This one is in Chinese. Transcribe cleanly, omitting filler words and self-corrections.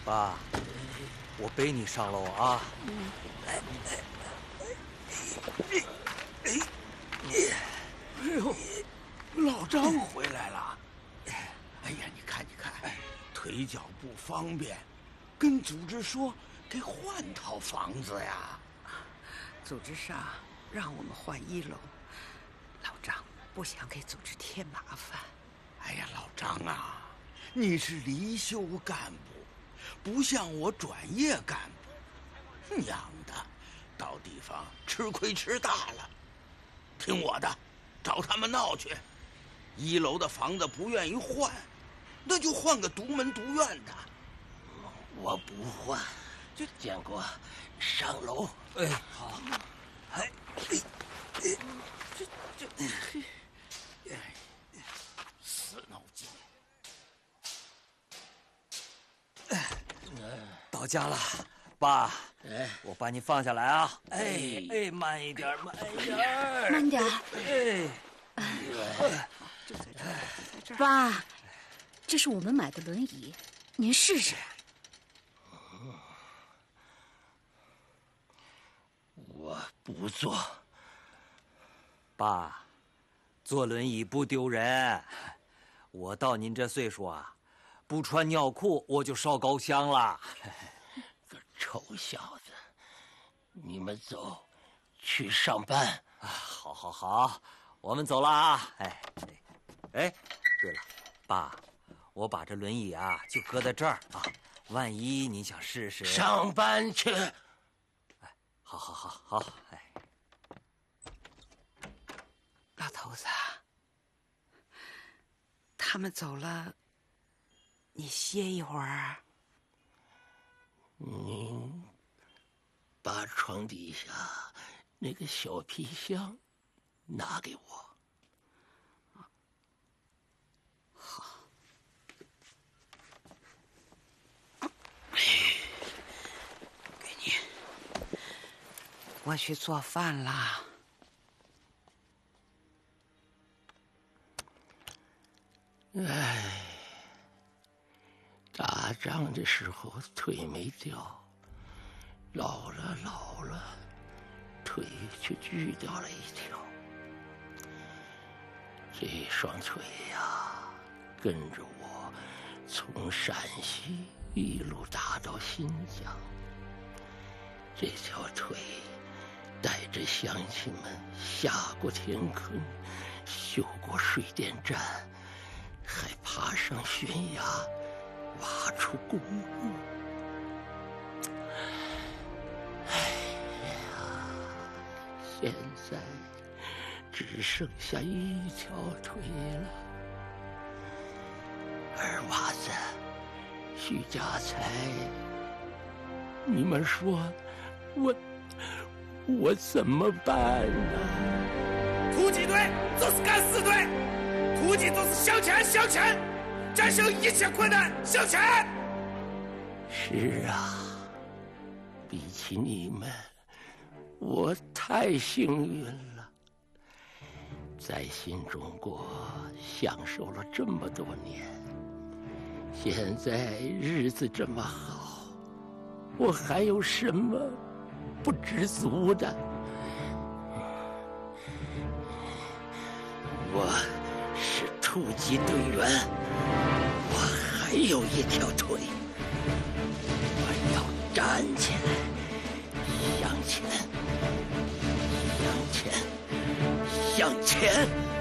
爸，我背你上楼啊。 哎呦，老张回来了。哎呀，你看，腿脚不方便，跟组织说给换套房子呀。 组织上让我们换1楼，老张不想给组织添麻烦。 哎呀，老张啊，你是离休干部，不像我转业干部，娘的，到地方吃亏吃大了。听我的，找他们闹去。1楼的房子不愿意换，那就换个独门独院的。 我不换，就建国上楼。 哎，好。哎， 死脑筋。 到家了，爸。 哎， 我把你放下来啊！哎，慢一点，慢一点， 慢点。 就在这儿， 爸，这是我们买的轮椅，您试试。 我不坐。 爸，坐轮椅不丢人。我到您这岁数啊，不穿尿裤我就烧高香了。 个臭小子，你们走，去上班。 啊，好，我们走了啊！哎，对了，爸，我把这轮椅啊就搁在这儿啊，万一您想试试。 上班去。 哎，好，哎。 老头子，他们走了，你歇一会儿。 您把床底下那个小皮箱拿给我。 好。给你。我去做饭啦。 哎，打仗的时候腿没掉，老了，腿却锯掉了一条。这双腿呀，跟着我从陕西一路打到新疆。这条腿带着乡亲们下过田坑，修过水电站，还爬上悬崖，挖出公路。哎呀，现在只剩下一条腿了。二娃子，徐家财，你们说我怎么办呢？ 突击队就是敢死队，突击就是向前，战胜一切困难，向前。 是啊，比起你们，我太幸运了，在新中国享受了这么多年，现在日子这么好，我还有什么不知足的？我是突击队员，我还有一条腿，我要站起来，向前，向前，向前。